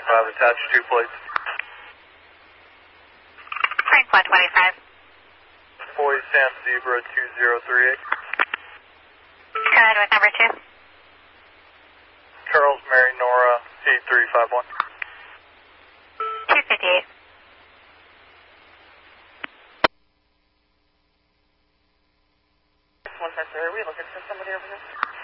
attached 2 plates. Frank 125. Boys Sam Zebra 2038. Go ahead with number 2. Charles Mary Nora 8351. 258. Are we looking for somebody over here?